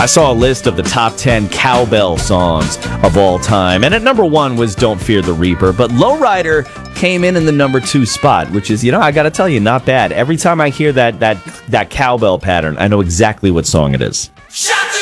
I saw a list of the top 10 cowbell songs of all time, and at number 1 was Don't Fear the Reaper, but Lowrider came in the number 2 spot, which is, I gotta tell you, not bad. Every time I hear that cowbell pattern, I know exactly what song it is. Shut